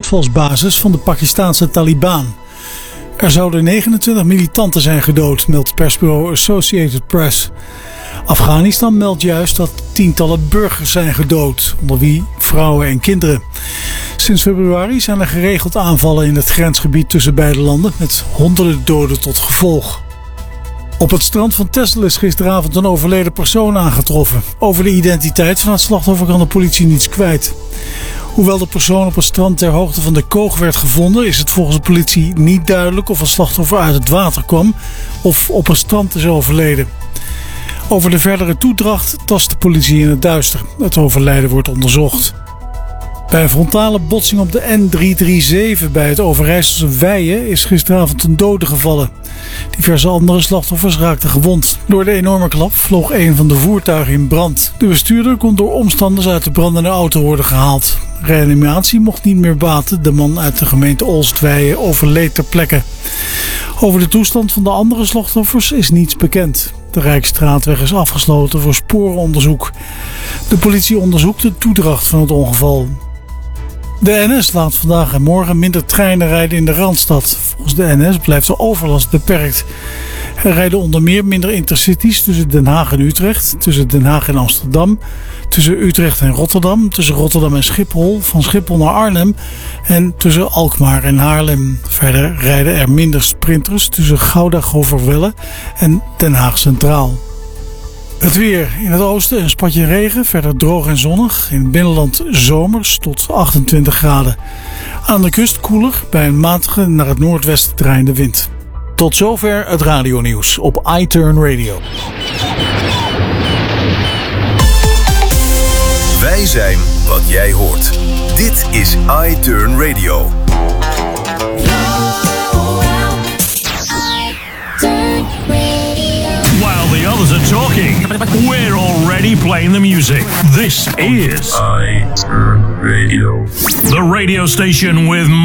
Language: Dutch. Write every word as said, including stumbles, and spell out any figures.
uitvalsbasis van de Pakistanse Taliban. Er zouden negenentwintig militanten zijn gedood, meldt persbureau Associated Press. Afghanistan meldt juist dat tientallen burgers zijn gedood, onder wie vrouwen en kinderen. Sinds februari zijn er geregeld aanvallen in het grensgebied tussen beide landen, met honderden doden tot gevolg. Op het strand van Texel is gisteravond een overleden persoon aangetroffen. Over de identiteit van het slachtoffer kan de politie niets kwijt. Hoewel de persoon op het strand ter hoogte van de koog werd gevonden, is het volgens de politie niet duidelijk of het slachtoffer uit het water kwam of op het strand is overleden. Over de verdere toedracht tast de politie in het duister. Het overlijden wordt onderzocht. Bij een frontale botsing op de N driehonderdzevenendertig bij het Overijsselse Weijen is gisteravond een dode gevallen. Diverse andere slachtoffers raakten gewond. Door de enorme klap vloog een van de voertuigen in brand. De bestuurder kon door omstanders uit de brandende auto worden gehaald. Reanimatie mocht niet meer baten. De man uit de gemeente Olstweijen overleed ter plekke. Over de toestand van de andere slachtoffers is niets bekend. De Rijksstraatweg is afgesloten voor sporenonderzoek. De politie onderzoekt de toedracht van het ongeval. De N S laat vandaag en morgen minder treinen rijden in de Randstad. Volgens de N S blijft de overlast beperkt. Er rijden onder meer minder intercities tussen Den Haag en Utrecht, tussen Den Haag en Amsterdam, tussen Utrecht en Rotterdam, tussen Rotterdam en Schiphol, van Schiphol naar Arnhem en tussen Alkmaar en Haarlem. Verder rijden er minder sprinters tussen Gouda, Goverwelle en Den Haag Centraal. Het weer. In het oosten een spatje regen, verder droog en zonnig. In het binnenland zomers tot achtentwintig graden. Aan de kust koeler, bij een matige naar het noordwesten draaiende wind. Tot zover het radionieuws op iTurn Radio. Wij zijn wat jij hoort. Dit is iTurn Radio. While the others are talking, we're already playing the music. This is iTurn Radio. The radio station with